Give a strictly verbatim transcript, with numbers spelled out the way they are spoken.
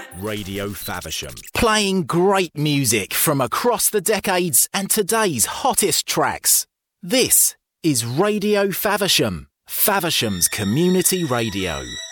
Radio Faversham. Playing great music from across the decades and today's hottest tracks. This is Radio Faversham, Faversham's community radio.